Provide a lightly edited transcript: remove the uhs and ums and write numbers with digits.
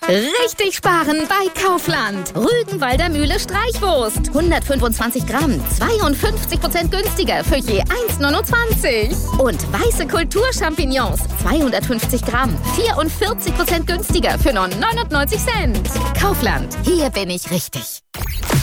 Richtig sparen bei Kaufland. Rügenwalder Mühle Streichwurst. 125 Gramm, 52% günstiger für je 1,29. Und weiße Kulturchampignons, 250 Gramm, 44% günstiger für nur 99 Cent. Kaufland, hier bin ich richtig.